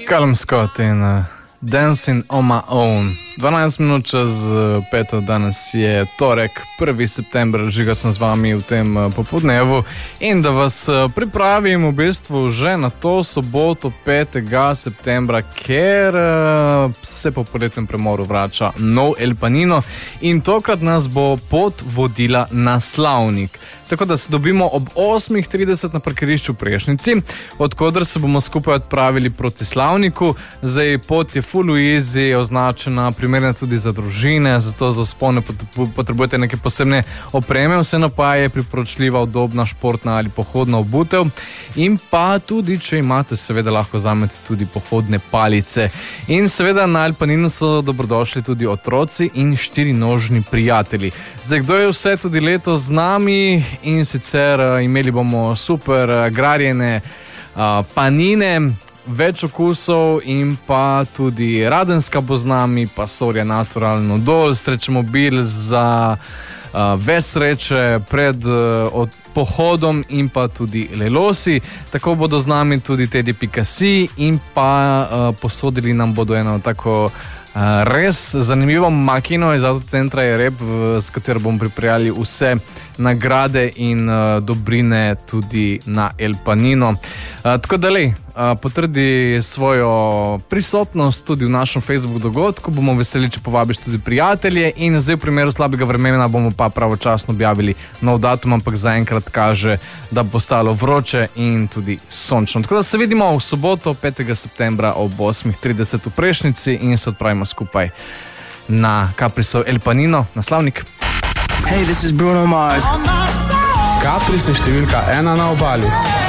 Callum Scott in Dancing on my own. 12 minut čez 5. Danes je torek, 1. september, žiga sem z vami v tem popoldnevu in da vas pripravim v bistvu že na to soboto 5. septembra, ker se po poletnem premoru vrača nov El Panino in tokrat nas bo pot vodila na Slavnik. Tako da se dobimo ob 8.30 na parkirišču v Prešnici, odkoder se bomo skupaj odpravili proti Slavniku. Zdaj pot je full easy, označena, primerna tudi za družine, zato za vzpone potrebujete neke posebne opreme, vseeno pa je priporočljiva udobna športna ali pohodna obutev in pa tudi, če imate, seveda lahko vzamete tudi pohodne palice. In seveda na El Paninu so dobrodošli tudi otroci in 4-nožni prijatelji. Zdaj, kdo je vse tudi letos z nami? In sicer imeli bomo super agrarjene panine, več okusov in pa tudi Radenska bo z nami, pa Soria Naturalno dol, Srečmobil za več sreče pred pohodom in pa tudi Lelosi. Tako bodo z nami tudi Teddy Pikasi in pa posodili nam bodo eno tako res zanimivo makino iz avtocentra Jereb, s katero bomo pripravili vse nagrade in dobrine tudi na El Panino. Tako da potrdi svojo prisotnost tudi v našem Facebook dogodku, bomo veseli, če povabiš tudi prijatelje in zdaj v primeru slabega vremena bomo pa pravočasno objavili nov datum, ampak zaenkrat kaže, da bo stalo vroče in tudi sončno. Tako da se vidimo v soboto 5. septembra ob 8.30 v Prešnici in se odpravimo skupaj na Caprisov El Panino na Slavnik. Hey, this is Bruno Mars. Capris je številka 1 na obali.